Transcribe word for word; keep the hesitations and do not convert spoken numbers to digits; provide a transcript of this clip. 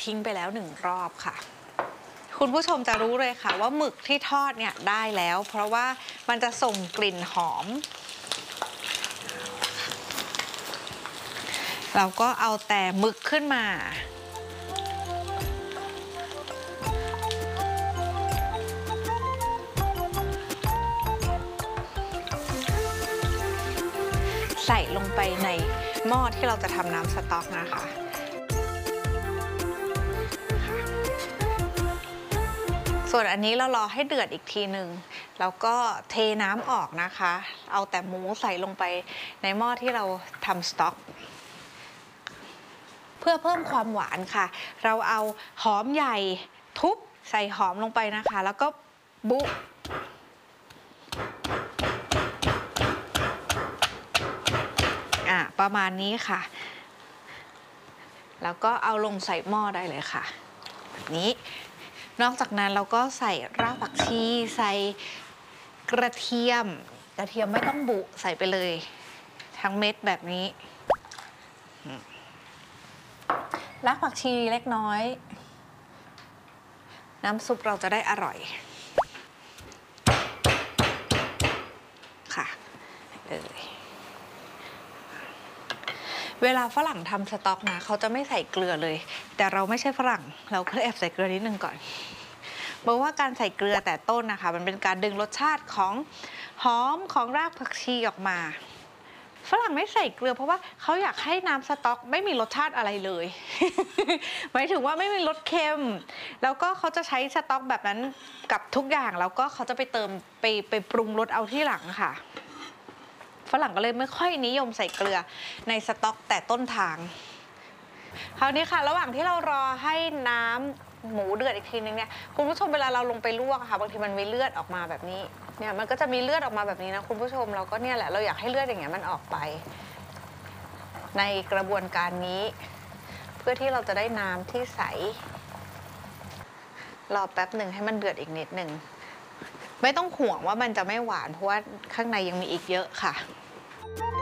ทิ้งไปแล้วหนึ่งรอบค่ะคุณผู้ชมจะรู้เลยค่ะว่าหมึกที่ทอดเนี่ยได้แล้วเพราะว่ามันจะส่งกลิ่นหอมเราก็เอาแต่หมึกขึ้นมาใส่ลงไปในหม้อที่เราจะทำน้ำสต๊อกนะคะส่วนอันนี้เรารอให้เดือดอีกทีหนึ่งแล้วก็เทน้ำออกนะคะเอาแต่หมูใส่ลงไปในหม้อที่เราทำสต๊อกเพื่อเพิ่มความหวานค่ะเราเอาหอมใหญ่ทุบใส่หอมลงไปนะคะแล้วก็บุอ่ะประมาณนี้ค่ะแล้วก็เอาลงใส่หม้อได้เลยค่ะแบบนี้นอกจากนั้นเราก็ใส่รากผักชีใส่กระเทียมกระเทียมไม่ต้องบุใส่ไปเลยทั้งเม็ดแบบนี้รากผักชีเล็กน้อยน้ำซุปเราจะได้อร่อยค่ะเลยเวลาฝรั่งทำสต๊อกนะเขาจะไม่ใส่เกลือเลยแต่เราไม่ใช่ฝรั่งเราก็แอบใส่เกลือนิดนึงก่อนเพราะว่าการใส่เกลือแต่ต้นนะคะมันเป็นการดึงรสชาติของหอมของรากผักชีออกมาฝรั่งไม่ใส่เกลือเพราะว่าเขาอยากให้น้ำสต๊อกไม่มีรสชาติอะไรเลย หมายถึงว่าไม่มีรสเค็มแล้วก็เขาจะใช้สต๊อกแบบนั้นกับทุกอย่างแล้วก็เขาจะไปเติมไปไปปรุงรสเอาที่หลังค่ะฝรั่งก็เลยไม่ค่อยนิยมใส่เกลือในสต๊อกแต่ต้นทางคราวนี้ค่ะระหว่างที่เรารอให้น้ำหมูเดือดอีกทีนึงเนี่ยคุณผู้ชมเวลาเราลงไปลวกค่ะบางทีมันมีเลือดออกมาแบบนี้เนี่ยมันก็จะมีเลือดออกมาแบบนี้นะคุณผู้ชมเราก็เนี่ยแหละเราอยากให้เลือดอย่างเงี้ยมันออกไปในกระบวนการนี้เพื่อที่เราจะได้น้ำที่ใสรอแป๊บหนึ่งให้มันเดือดอีกนิดหนึ่งไม่ต้องห่วงว่ามันจะไม่หวานเพราะว่าข้างในยังมีอีกเยอะค่ะ